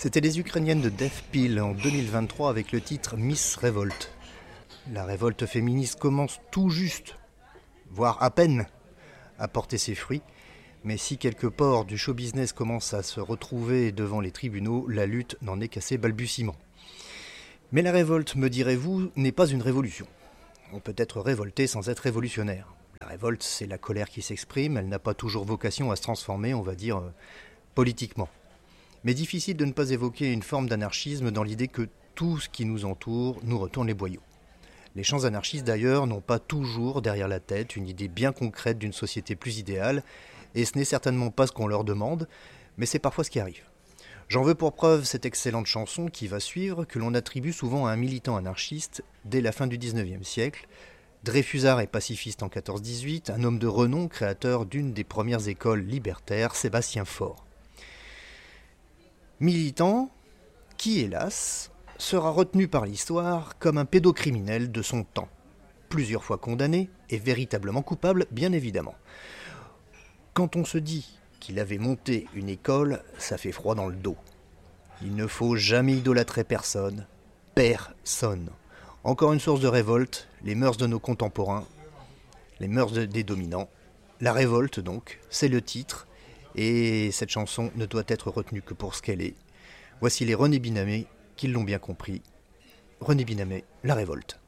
C'était les Ukrainiennes de Death Pill en 2023 avec le titre Miss Révolte. La révolte féministe commence tout juste, voire à peine, à porter ses fruits. Mais si quelques ports du show business commencent à se retrouver devant les tribunaux, la lutte n'en est qu'à ses balbutiements. Mais la révolte, me direz-vous, n'est pas une révolution. On peut être révolté sans être révolutionnaire. La révolte, c'est la colère qui s'exprime, elle n'a pas toujours vocation à se transformer, on va dire, politiquement. Mais difficile de ne pas évoquer une forme d'anarchisme dans l'idée que tout ce qui nous entoure nous retourne les boyaux. Les chants anarchistes d'ailleurs n'ont pas toujours derrière la tête une idée bien concrète d'une société plus idéale, et ce n'est certainement pas ce qu'on leur demande, mais c'est parfois ce qui arrive. J'en veux pour preuve cette excellente chanson qui va suivre, que l'on attribue souvent à un militant anarchiste dès la fin du XIXe siècle. Dreyfusard est pacifiste en 14-18, un homme de renom, créateur d'une des premières écoles libertaires, Sébastien Faure. Militant qui, hélas, sera retenu par l'histoire comme un pédocriminel de son temps, plusieurs fois condamné et véritablement coupable, bien évidemment. Quand on se dit qu'il avait monté une école, ça fait froid dans le dos. Il ne faut jamais idolâtrer personne. Personne. Encore une source de révolte, les mœurs de nos contemporains, les mœurs des dominants. La révolte donc, c'est le titre, et cette chanson ne doit être retenue que pour ce qu'elle est. Voici les René Binamé qui l'ont bien compris. René Binamé, La révolte.